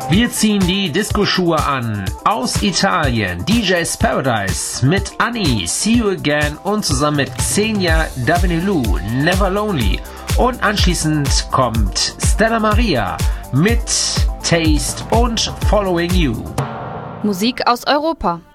Wir ziehen die Disco-Schuhe an. Aus Italien DJ's Paradise mit Annie, See You Again und zusammen mit Xenia Davenilou, Never Lonely. Und anschließend kommt Stella Maria mit Taste und Following You. Musik aus Europa.